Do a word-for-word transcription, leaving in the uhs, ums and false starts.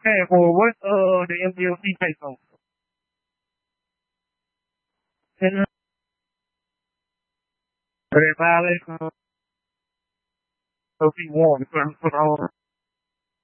Hey, well, what uh the M D L C peso? And the violation of the warm, so